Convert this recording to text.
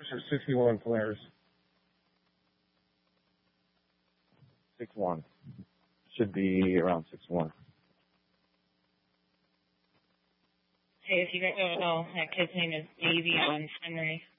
61 Polaris. 6'1". Should be around 6'1". Hey, if you guys don't know, that kid's name is Davion Henry.